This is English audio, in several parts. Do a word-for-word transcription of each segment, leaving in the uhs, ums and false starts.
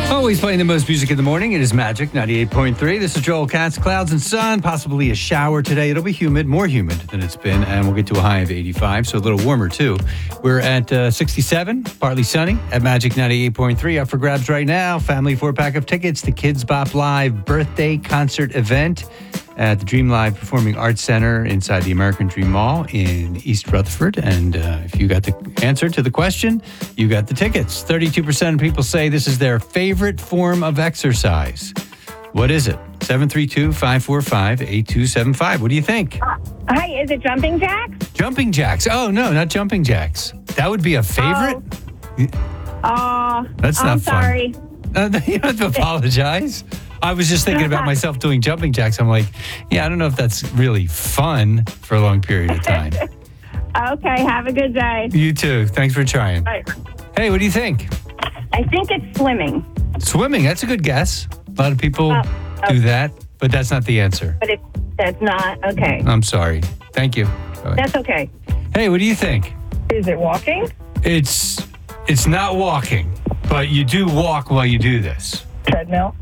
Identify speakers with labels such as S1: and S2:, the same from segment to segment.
S1: Always playing the most music in the morning. It is Magic ninety-eight point three. This is Joel Katz. Clouds and sun, possibly a shower today. It'll be humid, more humid than it's been, and we'll get to a high of eighty-five, so a little warmer too. We're at uh, sixty-seven, partly sunny at Magic ninety-eight point three. Up for grabs right now. Family four-pack of tickets to Kids Bop Live birthday concert event at the Dream Live Performing Arts Center inside the American Dream Mall in East Rutherford. And uh, if you got the answer to the question, you got the tickets. thirty-two percent of people say this is their favorite form of exercise. What is it? seven three two, five four five, eight two seven five. What do you think?
S2: Hi, is it jumping jacks?
S1: Jumping jacks. Oh, no, not jumping jacks. That would be a favorite?
S2: Oh, uh,
S1: That's not
S2: I'm
S1: fun.
S2: sorry.
S1: Uh, you don't have to apologize. I was just thinking about myself doing jumping jacks. I'm like, yeah, I don't know if that's really fun for a long period of time.
S2: Okay, have a good day.
S1: You too. Thanks for trying.
S2: Bye.
S1: Hey, what do you think?
S2: I think it's swimming,
S1: Swimming. That's a good guess. A lot of people
S2: Oh,
S1: do
S2: okay.
S1: that, but that's not the answer.
S2: but it, that's not. Okay,
S1: I'm sorry. Thank you. Bye.
S2: that's okay.
S1: Hey, what do you think?
S2: Is it walking?
S1: It's it's not walking, but you do walk while you do this.
S2: Treadmill?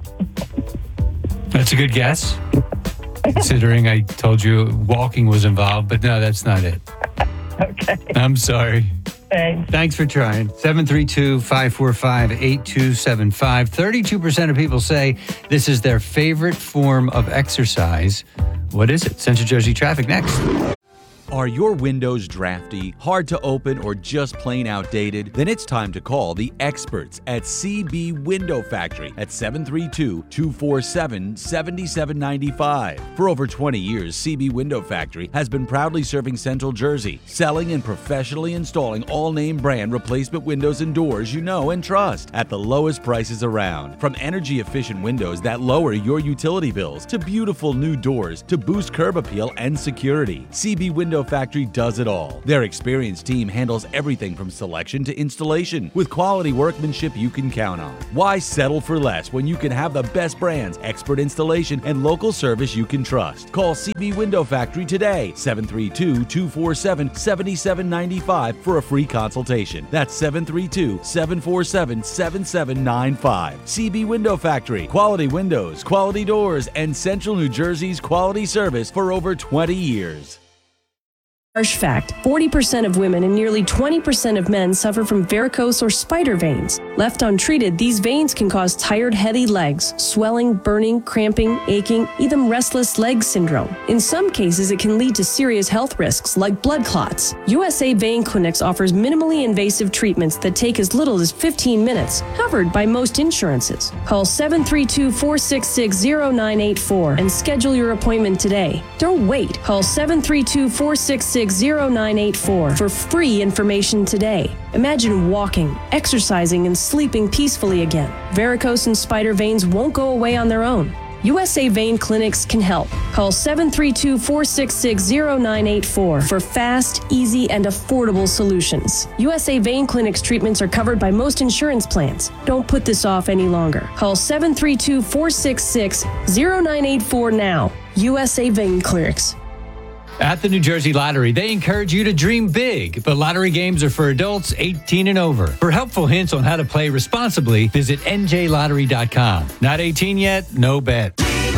S1: That's a good guess, considering I told you walking was involved, but no, that's not it.
S2: Okay,
S1: I'm sorry.
S2: thanks.
S1: Thanks for trying. seven three two, five four five, eight two seven five. thirty-two percent of people say this is their favorite form of exercise. What is it? Central Jersey traffic next.
S3: Are your windows drafty, hard to open, or just plain outdated? Then it's time to call the experts at C B Window Factory at seven three two, two four seven, seven seven nine five. For over twenty years, C B Window Factory has been proudly serving Central Jersey, selling and professionally installing all name brand replacement windows and doors you know and trust at the lowest prices around. From energy efficient windows that lower your utility bills to beautiful new doors to boost curb appeal and security, C B Window Factory does it all. Their experienced team handles everything from selection to installation with quality workmanship you can count on. Why settle for less when you can have the best brands, expert installation, and local service you can trust? Call C B Window Factory today, seven three two, two four seven, seven seven nine five for a free consultation. That's seven three two, seven four seven, seven seven nine five. C B Window Factory, quality windows, quality doors, and Central New Jersey's quality service for over twenty years.
S4: Harsh fact, forty percent of women and nearly twenty percent of men suffer from varicose or spider veins. Left untreated, these veins can cause tired, heady legs, swelling, burning, cramping, aching, even restless leg syndrome. In some cases, it can lead to serious health risks like blood clots. U S A Vein Clinics offers minimally invasive treatments that take as little as fifteen minutes, covered by most insurances. Call seven three two, four six six, zero nine eight four and schedule your appointment today. Don't wait. Call seven three two, four six six, zero nine eight four for free information today. Imagine walking, exercising, and sleeping peacefully again. Varicose and spider veins won't go away on their own. U S A Vein Clinics can help. Call seven three two, four six six, zero nine eight four for fast, easy, and affordable solutions. U S A Vein Clinics treatments are covered by most insurance plans. Don't put this off any longer. Call seven three two, four six six, zero nine eight four now. U S A Vein Clinics.
S1: At the New Jersey Lottery, they encourage you to dream big, but lottery games are for adults eighteen and over. For helpful hints on how to play responsibly, visit N J lottery dot com. Not eighteen yet? No bet.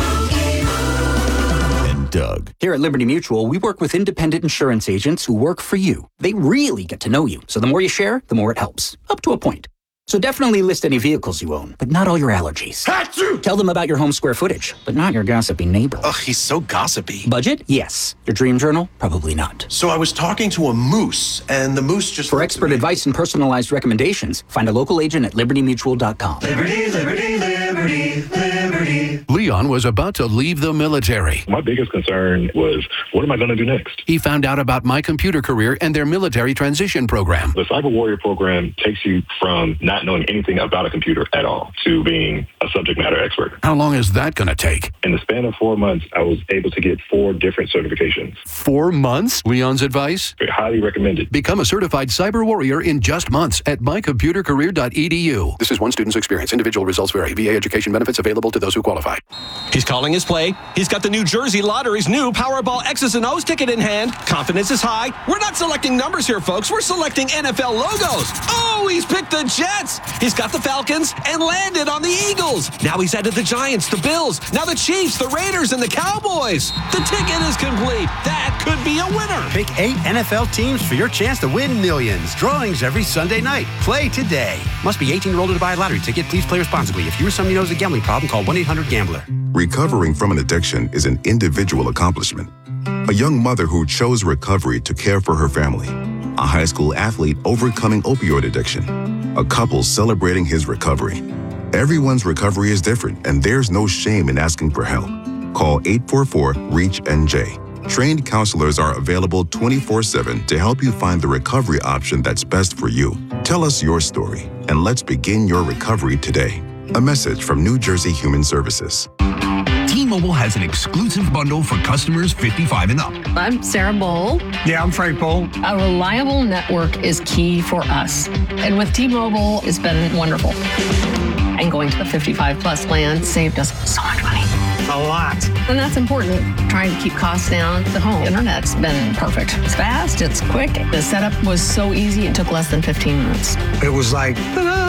S5: And Doug.
S6: Here at Liberty Mutual, we work with independent insurance agents who work for you. They really get to know you, so the more you share, the more it helps. Up to a point. So definitely list any vehicles you own, but not all your allergies.
S5: Achoo!
S6: Tell them about your home square footage, but not your gossipy neighbor.
S5: Ugh, he's so gossipy.
S6: Budget? Yes. Your dream journal? Probably not.
S5: So I was talking to a moose, and the moose just...
S6: For expert advice and personalized recommendations, find a local agent at liberty mutual dot com.
S7: Liberty, liberty, liberty, liberty.
S8: Leon was about to leave the military.
S9: My biggest concern was, what am I going to do next?
S8: He found out about My Computer Career and their military transition program.
S9: The Cyber Warrior program takes you from not knowing anything about a computer at all to being a subject matter expert.
S8: How long is that going to take?
S9: In the span of four months, I was able to get four different certifications.
S8: Four months? Leon's advice?
S9: Highly recommended.
S8: Become a certified cyber warrior in just months at my computer career dot e d u. This is one student's experience. Individual results vary. V A education benefits available to those who qualify.
S10: He's calling his play. He's got the New Jersey Lottery's new Powerball X's and O's ticket in hand. Confidence is high. We're not selecting numbers here, folks. We're selecting N F L logos. Oh, he's picked the Jets. He's got the Falcons and landed on the Eagles. Now he's added the Giants, the Bills, now the Chiefs, the Raiders, and the Cowboys. The ticket is complete. That could be a winner.
S11: Pick eight N F L teams for your chance to win millions. Drawings every Sunday night. Play today. Must be eighteen or older to buy a lottery ticket. Please play responsibly. If you or somebody knows a gambling problem, call one eight hundred gambler.
S12: Recovering from an addiction is an individual accomplishment. A young mother who chose recovery to care for her family. A high school athlete overcoming opioid addiction. A couple celebrating his recovery. Everyone's recovery is different, and there's no shame in asking for help. Call eight four four, REACH N J. Trained counselors are available twenty-four seven to help you find the recovery option that's best for you. Tell us your story, and let's begin your recovery today. A message from New Jersey Human Services.
S13: T-Mobile has an exclusive bundle for customers fifty-five and up.
S14: I'm Sarah Bowl.
S15: Yeah, I'm Frank Bowl.
S14: A reliable network is key for us. And with T-Mobile, it's been wonderful. And going to the fifty-five plus plan saved us so much money.
S15: A lot.
S14: And that's important. Trying to keep costs down. The home internet's been perfect. It's fast, it's quick. The setup was so easy, it took less than fifteen minutes.
S15: It was like, ta-da!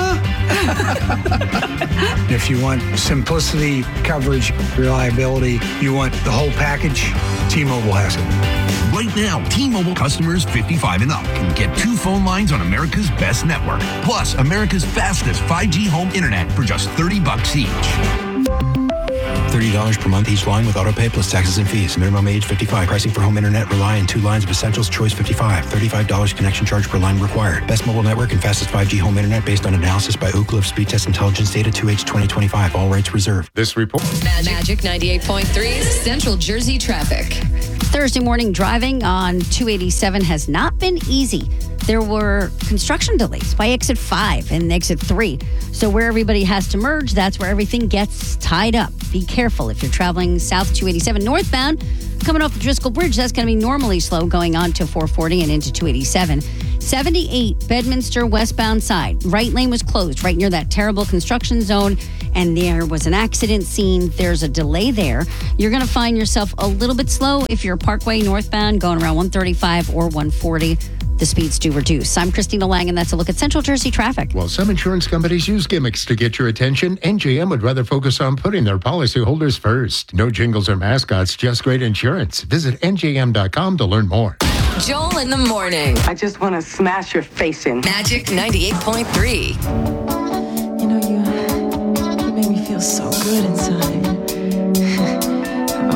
S15: If you want simplicity, coverage, reliability, you want the whole package, T-Mobile has it.
S13: Right now, T-Mobile customers fifty-five and up can get two phone lines on America's best network, plus America's fastest five G home internet for just thirty bucks each.
S16: thirty dollars per month each line with autopay plus taxes and fees. Minimum age fifty-five. Pricing for home internet rely on two lines of essentials. Choice fifty-five. thirty-five dollars connection charge per line required. Best mobile network and fastest five G home internet based on analysis by Ookla of Speed Test Intelligence data two H twenty twenty-five. All rates reserved.
S17: This report.
S18: Magic ninety-eight point three Central Jersey traffic.
S19: Thursday morning driving on two eighty-seven has not been easy. There were construction delays by exit five and exit three. So where everybody has to merge, that's where everything gets tied up. Be careful if you're traveling south two eighty-seven northbound. Coming off the Driscoll Bridge, that's going to be normally slow going on to four forty and into two eighty-seven. seventy-eight Bedminster westbound side. Right lane was closed right near that terrible construction zone, and there was an accident scene. There's a delay there. You're going to find yourself a little bit slow if you're Parkway northbound going around one thirty-five or one forty. The speeds do reduce. I'm Christina Lang, and that's a look at Central Jersey traffic.
S17: While some insurance companies use gimmicks to get your attention, N J M would rather focus on putting their policyholders first. No jingles or mascots, just great insurance. Visit N J M dot com to learn more.
S18: Joel in the morning.
S20: I just want to smash your face in.
S18: Magic ninety-eight point three.
S21: You know, you, you make me feel so good inside.